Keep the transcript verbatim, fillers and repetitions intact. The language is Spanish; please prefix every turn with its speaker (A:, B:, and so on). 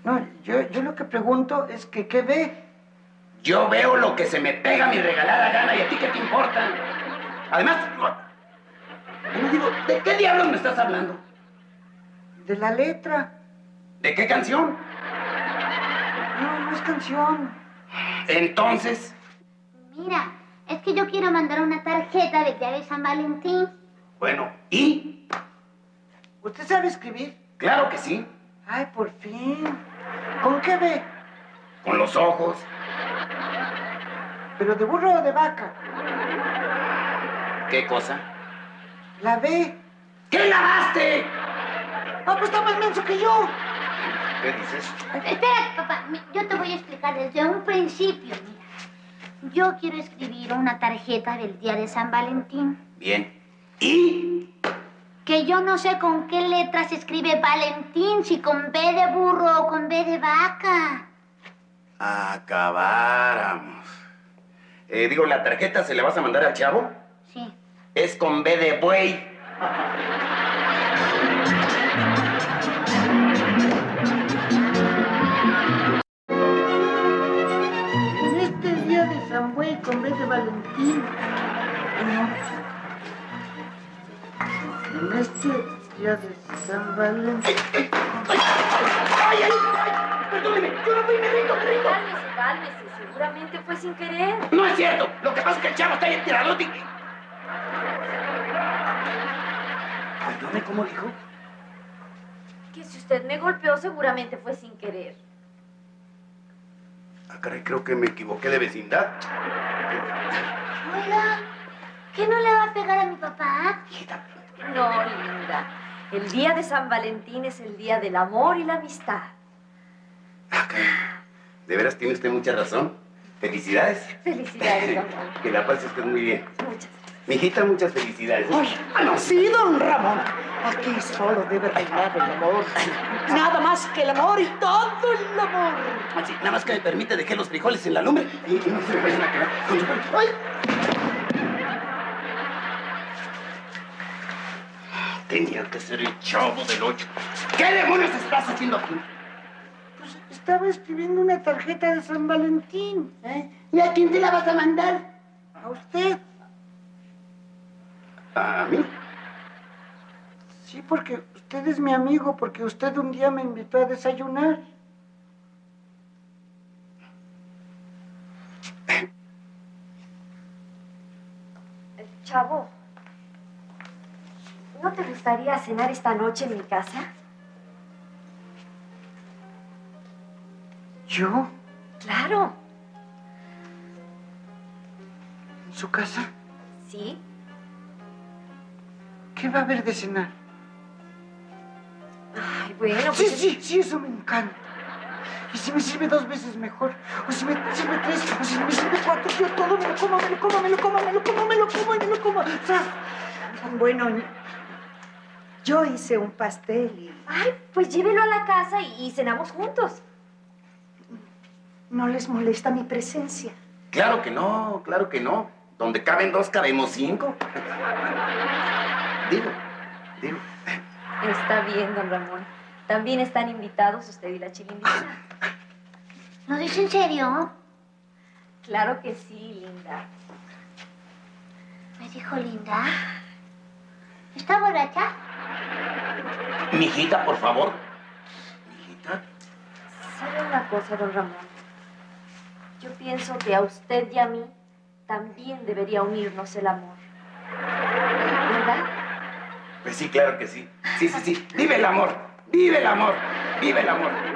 A: No, yo, yo lo que pregunto es que, ¿qué ve?
B: Yo veo lo que se me pega mi regalada gana y a ti qué te importa. Además, no digo, ¿de qué diablos me estás hablando?
A: De la letra.
B: ¿De qué canción?
A: No, no es canción.
B: Entonces...
C: Mira, es que yo quiero mandar una tarjeta de día de San Valentín.
B: Bueno, ¿y?
A: ¿Usted sabe escribir?
B: Claro que sí.
A: Ay, por fin. ¿Con qué ve?
B: Con los ojos.
A: ¿Pero de burro o de vaca?
B: ¿Qué cosa?
A: La ve.
B: ¿Qué lavaste?
A: Ah, pues está más menso que yo.
B: ¿Qué dices?
C: Espera, papá, yo te voy a explicar desde un principio, mira. Yo quiero escribir una tarjeta del día de San Valentín.
B: Bien. ¿Y?
C: Que yo no sé con qué letra se escribe Valentín, si con B de burro o con B de vaca.
B: Acabáramos. Eh, digo, ¿la tarjeta se le vas a mandar al chavo?
C: Sí.
B: Es con B de buey.
A: En este día de San Buey con B de Valentín. No. En este día de San Valentín.
B: ¡Ay, ay, ay! Perdóneme, yo no fui, me rindo, me rindo.
D: Cálmese, cálmese, seguramente fue sin querer.
B: No es cierto, lo que pasa es que el chavo está ahí entiradote y... Perdone, ¿cómo dijo?
D: Que si usted me golpeó, seguramente fue sin querer.
B: Ah, caray, creo que me equivoqué de vecindad.
C: Oiga, ¿qué no le va a pegar a mi papá?
D: No, linda. El día de San Valentín es el día del amor y la amistad.
B: Ah, caray. De veras tiene usted mucha razón. Felicidades.
D: Felicidades, don Ramón.
B: Que la pase usted muy bien.
D: Muchas.
B: Mijita, muchas felicidades.
A: Ay, sí, don Ramón. Aquí solo debe reinar el amor. Nada más que el amor y todo el amor.
B: Así, nada más que me permite, dejé los frijoles en la lumbre y, y no se me vayan a quedar con su... ¡Ay! Tenía que ser el Chavo del Ocho. ¿Qué demonios estás haciendo aquí?
A: Pues estaba escribiendo una tarjeta de San Valentín.
B: ¿Eh? ¿Y a quién te la vas a mandar?
A: ¿A usted?
B: ¿A mí?
A: Sí, porque usted es mi amigo, porque usted un día me invitó a desayunar.
D: Chavo, ¿no te gustaría cenar esta noche en mi casa?
A: ¿Yo?
D: Claro.
A: ¿En su casa?
D: ¿Sí?
A: ¿Qué va a haber de cenar?
D: Ay, bueno, pues...
A: Sí, sí, sí, eso me encanta. Y si me sirve dos veces mejor, o si me sirve tres, o si me sirve cuatro, yo todo me lo como, me lo como, me lo como, me lo como, me lo como y me lo como. ¡Zas!
E: Bueno, yo hice un pastel y...
D: Ay, pues llévelo a la casa y, y cenamos juntos.
E: ¿No les molesta mi presencia?
B: Claro que no, claro que no. Donde caben dos, cabemos cinco. Digo, digo.
D: Está bien, don Ramón. También están invitados usted y la chilindrina.
C: ¿Lo dice en serio?
D: Claro que sí, linda.
C: Me dijo Linda. ¿Está borracha?
B: Mijita, por favor. Mijita.
D: ¿Sabe una cosa, don Ramón? Yo pienso que a usted y a mí también debería unirnos el amor. ¿Verdad?
B: Pues sí, claro que sí. Sí, sí, sí. ¡Vive el amor! ¡Vive el amor! ¡Vive el amor!